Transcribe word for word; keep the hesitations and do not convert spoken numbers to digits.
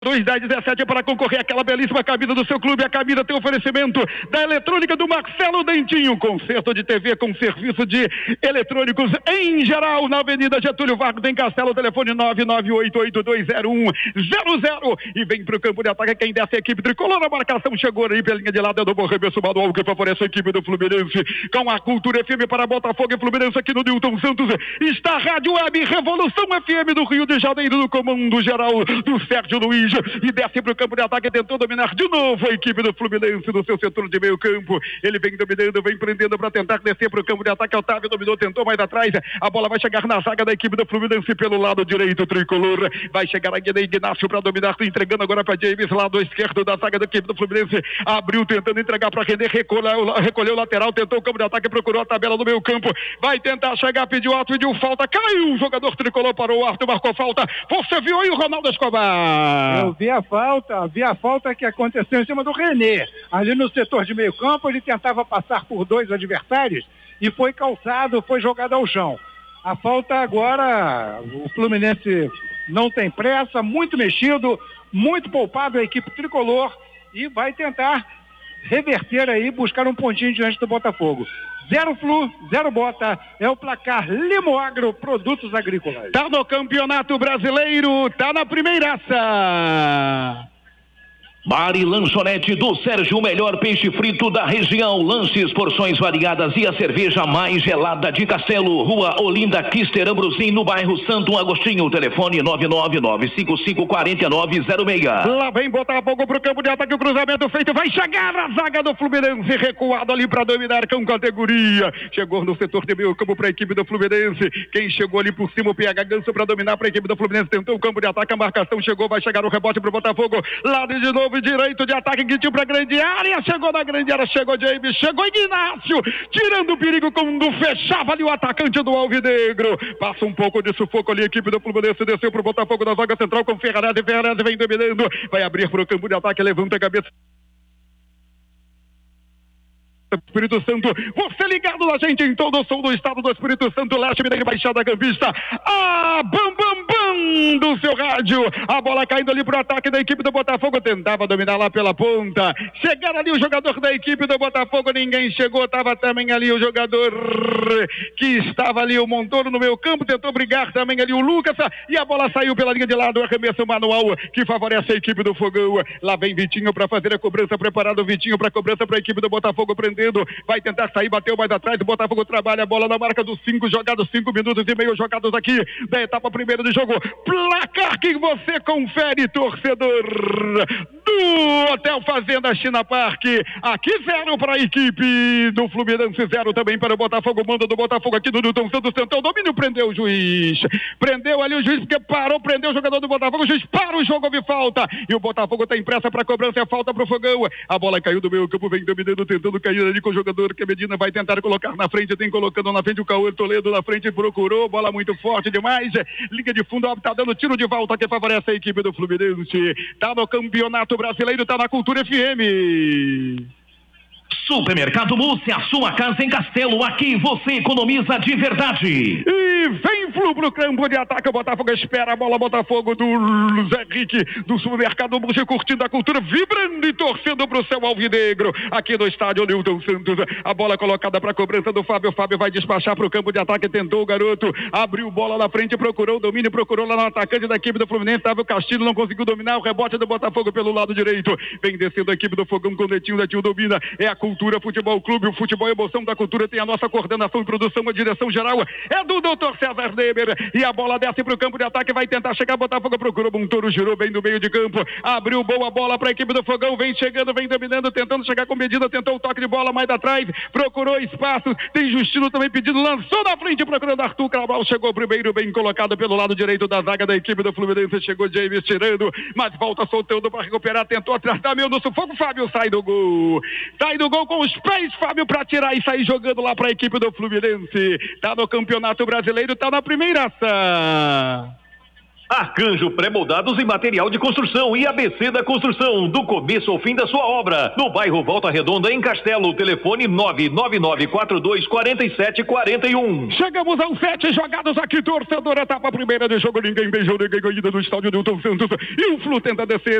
dois dez dezessete para concorrer àquela belíssima camisa do seu clube. A camisa tem oferecimento da eletrônica do Marcelo Dentinho, concerto de T V com serviço de eletrônicos em geral, na Avenida Getúlio Vargas, em Castelo, telefone nove nove oito oito dois zero um zero zero. E vem pro campo de ataque quem desce a equipe tricolor. A marcação chegou aí pela linha de lado, é do arremesso manual que favorece a equipe do Fluminense, com a Cultura F M para Botafogo e Fluminense aqui no Newton Santos. Está a Rádio Web Revolução F M do Rio de Janeiro, no comando geral do Sérgio Luiz. E desce para o campo de ataque, tentou dominar de novo a equipe do Fluminense no seu setor de meio campo. Ele vem dominando, vem prendendo para tentar descer para o campo de ataque. Otávio dominou, tentou mais atrás. A bola vai chegar na zaga da equipe do Fluminense pelo lado direito, tricolor. Vai chegar aqui na Ignacio para dominar, entregando agora para James, lado esquerdo da zaga da equipe do Fluminense. Abriu tentando entregar para René, recolheu, recolheu o lateral, tentou o campo de ataque, procurou a tabela no meio campo. Vai tentar chegar, pediu alto, pediu falta. Caiu o jogador tricolor, parou o Arthur, marcou falta. Você viu aí o Ronaldo Escobar? Eu vi a falta, vi a falta que aconteceu em cima do René. Ali no setor de meio campo, ele tentava passar por dois adversários e foi calçado, foi jogado ao chão. A falta agora, o Fluminense não tem pressa, muito mexido, muito poupado a equipe tricolor e vai tentar reverter aí, buscar um pontinho diante do Botafogo. Zero Flu, zero Bota, é o placar Limoagro Produtos Agrícolas. Tá no Campeonato Brasileiro, tá na primeiraça. Bar e Lanchonete do Sérgio, o melhor peixe frito da região, lanches, porções variadas e a cerveja mais gelada de Castelo, Rua Olinda Kister Ambrosim, no bairro Santo Agostinho, telefone nove nove nove cinco cinco quatro nove zero seis. Lá vem Botafogo pro campo de ataque, o cruzamento feito, vai chegar a zaga do Fluminense, recuado ali para dominar com categoria. Chegou no setor de meio campo para a equipe do Fluminense, quem chegou ali por cima, o P H Ganso para dominar para a equipe do Fluminense, tentou o campo de ataque, a marcação chegou, vai chegar o rebote pro Botafogo, lado de novo, direito de ataque, Guitinho para grande área, chegou na grande área, chegou James, chegou Ignacio, tirando o perigo quando fechava ali o atacante do Alvinegro. Passa um pouco de sufoco ali, a equipe do Fluminense desceu pro Botafogo na zaga central com Ferrarese, Ferrarese vem dominando, vai abrir pro campo de ataque, levanta a cabeça. Espírito Santo, você ligado na gente em todo o sul do estado do Espírito Santo, leste, Mineiro, Baixada, Gambista, a bam bam bam do seu rádio, a bola caindo ali pro ataque da equipe do Botafogo, tentava dominar lá pela ponta, chegaram ali o jogador da equipe do Botafogo, ninguém chegou, tava também ali o jogador que estava ali, o Montoro no meio campo, tentou brigar também ali o Lucas, e a bola saiu pela linha de lado, arremesso manual que favorece a equipe do Fogão. Lá vem Vitinho para fazer a cobrança, preparado Vitinho para cobrança para a equipe do Botafogo, prender, vai tentar sair, bateu mais atrás, o Botafogo trabalha a bola na marca dos cinco jogados, cinco minutos e meio jogados aqui da etapa primeira do jogo. Placar que você confere, torcedor do Hotel Fazenda China Park. Aqui zero para a equipe do Fluminense, zero também para o Botafogo. Manda do Botafogo aqui do Newton Santos, tentou o domínio, prendeu o juiz, prendeu ali o juiz porque parou, prendeu o jogador do Botafogo, o juiz para o jogo, houve falta e o Botafogo tem pressa para cobrança, é falta para o Fogão. A bola caiu do meio campo, vem dominando, tentando cair ali com o jogador que a Medina vai tentar colocar na frente, tem colocando na frente o Cauê Toledo na frente, procurou, bola muito forte demais, liga de fundo, tá dando tiro de volta que favorece a equipe do Fluminense, tá no Campeonato Brasileiro, tá na Cultura F M. Supermercado Múcia, a sua casa em Castelo, aqui você economiza de verdade. E vem Flu pro campo de ataque, o Botafogo espera a bola, Botafogo do Zé Henrique, do Supermercado Múcia, curtindo a cultura, vibrando e torcendo pro céu alvinegro, aqui no estádio Newton Santos, a bola colocada pra cobrança do Fábio, Fábio vai despachar pro campo de ataque, tentou o garoto, abriu bola na frente, procurou o domínio, procurou lá no atacante da equipe do Fluminense, tava o Castilho, não conseguiu dominar, o rebote do Botafogo pelo lado direito, vem descendo a equipe do Fogão com o Netinho, Netinho domina, é a Cultura Futebol Clube, o futebol e emoção da cultura, tem a nossa coordenação e produção, a direção geral é do doutor César Neber, e a bola desce pro campo de ataque, vai tentar chegar, Botafogo procurou, Montoro girou bem no meio de campo, abriu boa bola para a equipe do Fogão, vem chegando, vem dominando, tentando chegar com medida, tentou o toque de bola mais atrás, procurou espaço, tem Justino também pedindo, lançou na frente, procurando Arthur Cabral, chegou primeiro, bem colocado pelo lado direito da zaga da equipe do Fluminense, chegou James tirando, mas volta soltando para recuperar, tentou atrasar, meu no sufoco, Fábio sai do gol, sai do gol com os pés, Fábio, para tirar e sair jogando lá para a equipe do Fluminense, tá no Campeonato Brasileiro, tá na primeiraça. Arcanjo Pré-Moldados e Material de Construção e A B C da Construção, do começo ao fim da sua obra. No bairro Volta Redonda, em Castelo, telefone nove nove nove quatro dois quatro sete quatro um. Chegamos aos sete jogados aqui, torcedor, etapa primeira de jogo, ninguém beijou, ninguém ganhou do estádio Newton Santos, e o Flu tenta descer.